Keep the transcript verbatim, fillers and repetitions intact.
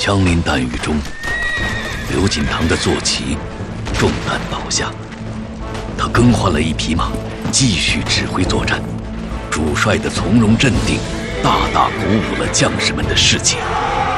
枪林弹雨中，刘锦堂的坐骑中弹倒下。他更换了一匹马，继续指挥作战。主帅的从容镇定，大大鼓舞了将士们的士气。